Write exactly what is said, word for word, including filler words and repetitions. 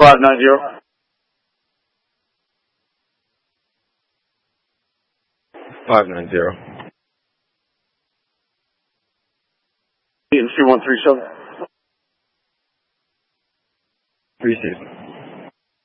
five nine zero. five nine zero. C one three seven. Three six.